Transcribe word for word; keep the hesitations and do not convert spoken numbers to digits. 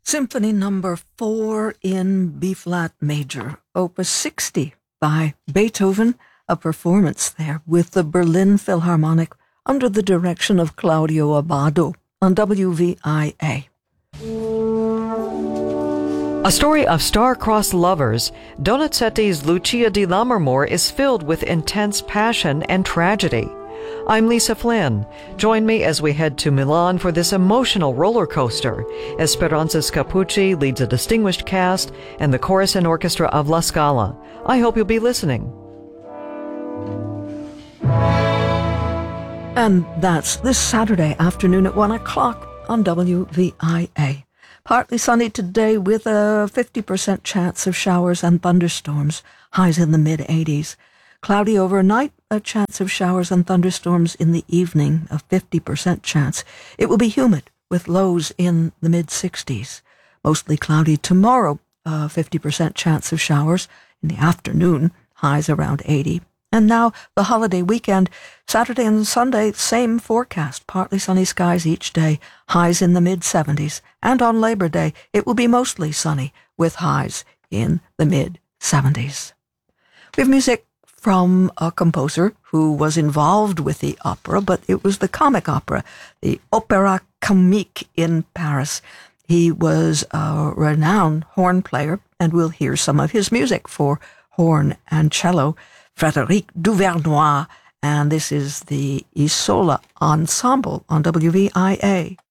Symphony Number four in B-flat major, Opus sixty by Beethoven, a performance there with the Berlin Philharmonic under the direction of Claudio Abbado on W V I A. A story of star-crossed lovers, Donizetti's Lucia di Lammermoor is filled with intense passion and tragedy. I'm Lisa Flynn. Join me as we head to Milan for this emotional roller coaster. Esperanza Scapucci leads a distinguished cast and the chorus and orchestra of La Scala. I hope you'll be listening. And that's this Saturday afternoon at one o'clock on W V I A. Partly sunny today with a fifty percent chance of showers and thunderstorms, highs in the mid-eighties. Cloudy overnight, a chance of showers and thunderstorms in the evening, a fifty percent chance. It will be humid with lows in the mid-sixties. Mostly cloudy tomorrow, a fifty percent chance of showers in the afternoon, highs around eighty. And now the holiday weekend, Saturday and Sunday, same forecast, partly sunny skies each day, highs in the mid-seventies. And on Labor Day, it will be mostly sunny with highs in the mid-seventies. We have music from a composer who was involved with the opera, but it was the comic opera, the Opéra Comique in Paris. He was a renowned horn player, and we'll hear some of his music for horn and cello, Frédéric Duvernois, and this is the Isola Ensemble on W V I A.